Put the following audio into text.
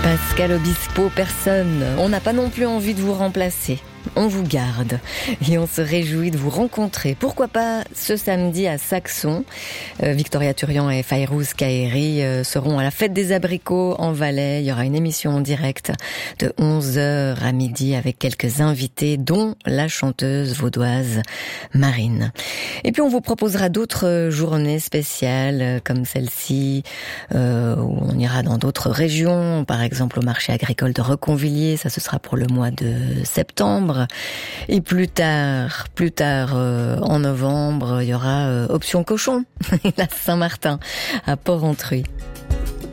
Pascal Obispo, personne. On n'a pas non plus envie de vous remplacer. On vous garde et on se réjouit de vous rencontrer. Pourquoi pas ce samedi à Saxon. Victoria Turian et Fayrouz Kaheri seront à la fête des abricots en Valais. Il y aura une émission en direct de 11h à midi avec quelques invités, dont la chanteuse vaudoise Marine. Et puis on vous proposera d'autres journées spéciales comme celle-ci, où on ira dans d'autres régions, par exemple au marché agricole de Reconvilliers. Ça, ce sera pour le mois de septembre. Et plus tard, en novembre, il y aura Option Cochon, à Saint-Martin, à Port-Entruy.